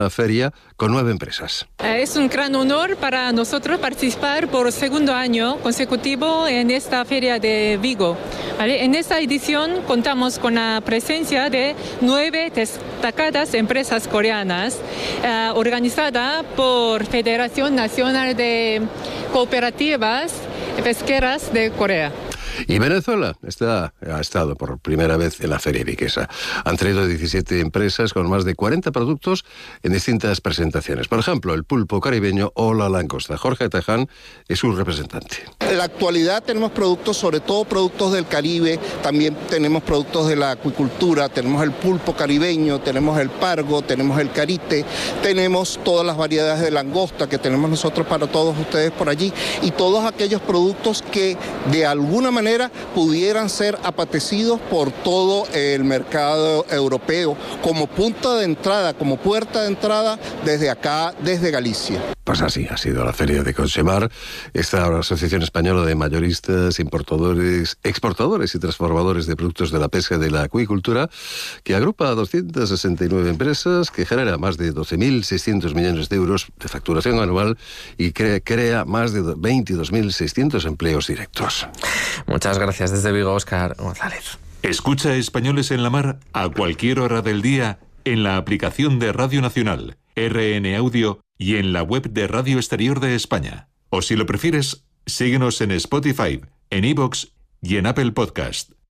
La feria con 9 empresas. Es un gran honor para nosotros participar por segundo año consecutivo en esta feria de Vigo. ¿Vale? En esta edición contamos con la presencia de 9 destacadas empresas coreanas organizada por Federación Nacional de Cooperativas Pesqueras de Corea. Y Venezuela ha estado por primera vez en la Feria Viguesa. Han traído 17 empresas con más de 40 productos en distintas presentaciones. Por ejemplo, el pulpo caribeño o la langosta. Jorge Teján es su representante. En la actualidad tenemos productos, sobre todo productos del Caribe, también tenemos productos de la acuicultura, tenemos el pulpo caribeño, tenemos el pargo, tenemos el carite, tenemos todas las variedades de langosta que tenemos nosotros para todos ustedes por allí y todos aquellos productos que de alguna manera pudieran ser apetecidos por todo el mercado europeo como punta de entrada, como puerta de entrada desde acá, desde Galicia. Pues así ha sido la Feria de Consemar, esta Asociación Española de Mayoristas, Importadores, Exportadores y Transformadores de Productos de la Pesca y de la Acuicultura, que agrupa a 269 empresas, que genera más de 12.600 millones de euros de facturación anual y crea más de 22.600 empleos directos. Muchas gracias desde Vigo, Óscar González. Escucha Españoles en la Mar a cualquier hora del día en la aplicación de Radio Nacional, RN Audio y en la web de Radio Exterior de España. O si lo prefieres, síguenos en Spotify, en iVoox y en Apple Podcast.